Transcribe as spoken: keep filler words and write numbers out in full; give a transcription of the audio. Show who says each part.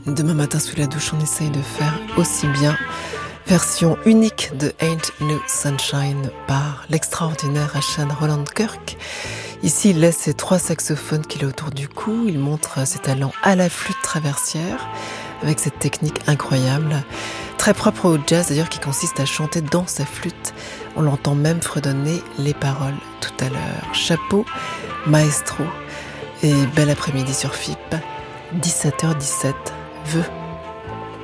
Speaker 1: Demain matin sous la douche, on essaye de faire aussi bien. Version unique de Ain't No Sunshine par l'extraordinaire Ashan Roland Kirk. Ici, il laisse ses trois saxophones qu'il a autour du cou. Il montre ses talents à la flûte traversière avec cette technique incroyable, très propre au jazz d'ailleurs, qui consiste à chanter dans sa flûte. On l'entend même fredonner les paroles tout à l'heure. Chapeau, maestro, et bel après-midi sur F I P, dix-sept heures dix-sept, vœux.